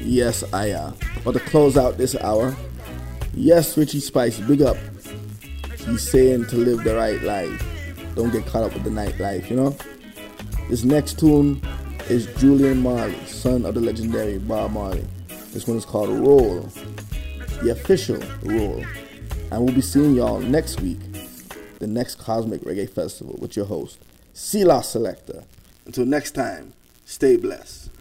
Yes, I am. But to close out this hour, yes, Richie Spice, big up. He's saying to live the right life. Don't get caught up with the nightlife, you know? This next tune is Julian Marley, son of the legendary Bob Marley. This one is called Roll, the official Roll. And we'll be seeing y'all next week, the next Cosmic Reggae Festival with your host, Sila Selector. Until next time, stay blessed.